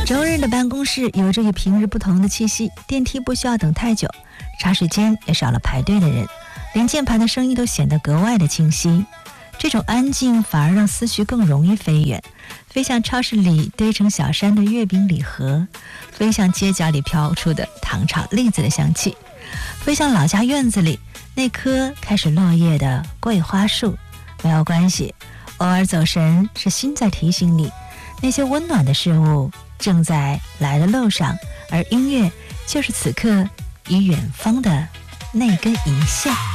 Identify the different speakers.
Speaker 1: 周日的办公室有着与平日不同的气息，电梯不需要等太久，茶水间也少了排队的人，连键盘的声音都显得格外的清晰。这种安静反而让思绪更容易飞远，飞向超市里堆成小山的月饼礼盒，飞向街角里飘出的糖炒栗子的香气，飞向老家院子里那棵开始落叶的桂花树。没有关系，偶尔走神是心在提醒你，那些温暖的事物正在来的路上，而音乐就是此刻与远方的那根银线。